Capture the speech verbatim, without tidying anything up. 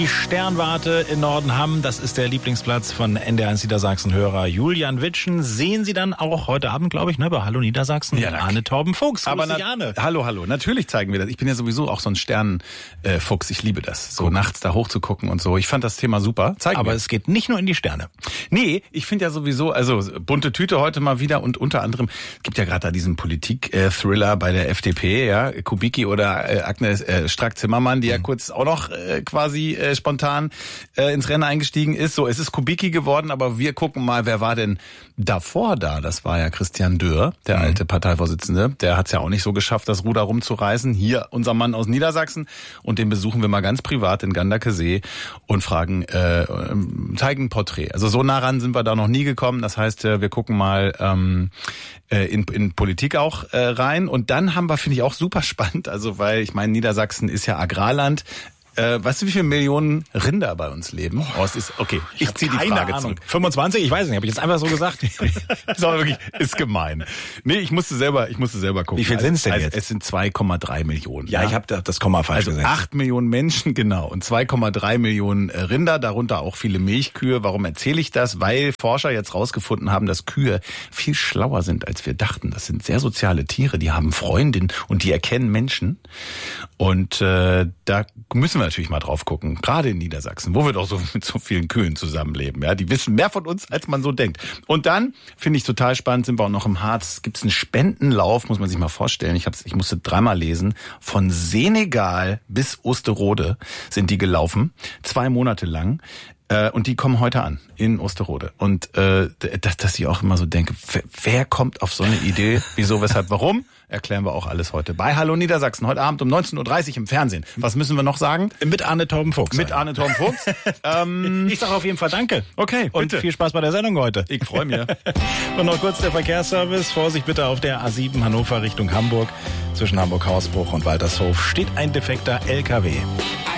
Die Sternwarte in Nordenham, das ist der Lieblingsplatz von N D R eins Niedersachsen-Hörer Julian Witschen. Sehen Sie dann auch heute Abend, glaube ich, ne, bei Hallo Niedersachsen, ja, Arne Torben-Fuchs. Aber na, Arne. Hallo, hallo. Natürlich zeigen wir das. Ich bin ja sowieso auch so ein Sternenfuchs. Ich liebe das, so Guck. nachts da hochzugucken und so. Ich fand das Thema super. Zeigen Aber wir. es geht nicht nur in die Sterne. Nee, ich finde ja sowieso, also bunte Tüte heute mal wieder und unter anderem, es gibt ja gerade da diesen Politik-Thriller bei der F D P, ja, Kubicki oder äh, Agnes äh, Strack-Zimmermann, die mhm. ja kurz auch noch äh, quasi äh, spontan äh, ins Rennen eingestiegen ist. So, es ist Kubicki geworden, aber wir gucken mal, wer war denn davor da? Das war ja Christian Dürr, der mhm. alte Parteivorsitzende. Der hat es ja auch nicht so geschafft, das Ruder rumzureißen. Hier unser Mann aus Niedersachsen, und den besuchen wir mal ganz privat in Gandakesee und fragen, äh, zeigen ein Porträt. Also so nah ran sind wir da noch nie gekommen. Das heißt, wir gucken mal ähm, in, in Politik auch äh, rein. Und dann haben wir, finde ich, auch super spannend, also weil, ich meine, Niedersachsen ist ja Agrarland. Äh, weißt du, wie viele Millionen Rinder bei uns leben? Oh, es ist, okay, ich, ich ziehe die Frage zurück. fünfundzwanzig? Ich weiß nicht, habe ich jetzt einfach so gesagt? ist aber wirklich, ist gemein. Nee, ich musste selber, ich musste selber gucken. Wie viel sind es denn also, jetzt? Es sind zwei Komma drei Millionen. Ja, ja? Ich habe das Komma falsch also gesagt. acht Millionen Menschen, genau, und zwei Komma drei Millionen Rinder, darunter auch viele Milchkühe. Warum erzähle ich das? Weil Forscher jetzt rausgefunden haben, dass Kühe viel schlauer sind, als wir dachten. Das sind sehr soziale Tiere, die haben Freundinnen und die erkennen Menschen. Und äh, da müssen wir natürlich mal drauf gucken. Gerade in Niedersachsen, wo wir doch so mit so vielen Kühen zusammenleben. Ja, die wissen mehr von uns, als man so denkt. Und dann, finde ich total spannend, sind wir auch noch im Harz. Gibt es einen Spendenlauf, muss man sich mal vorstellen. Ich, hab's, ich musste dreimal lesen. Von Senegal bis Osterode sind die gelaufen. Zwei Monate lang. Und die kommen heute an in Osterode. Und äh, dass, dass ich auch immer so denke, wer, wer kommt auf so eine Idee? Wieso, weshalb, warum? Erklären wir auch alles heute bei Hallo Niedersachsen. Heute Abend um neunzehn Uhr dreißig im Fernsehen. Was müssen wir noch sagen? Mit Arne Torben-Fuchs. Mit Arne Torben-Fuchs. ähm, ich sage auf jeden Fall danke. Okay, und bitte. Viel Spaß bei der Sendung heute. Ich freue mich. Und noch kurz der Verkehrsservice. Vorsicht bitte auf der A sieben Hannover Richtung Hamburg. Zwischen Hamburg-Hausbruch und Waltershof steht ein defekter L K W.